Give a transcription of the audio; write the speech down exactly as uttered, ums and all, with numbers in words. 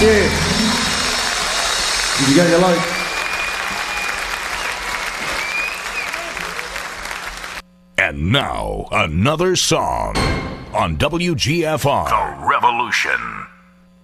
Yeah. You got your life. And now, another song on W G F R. The Revolution.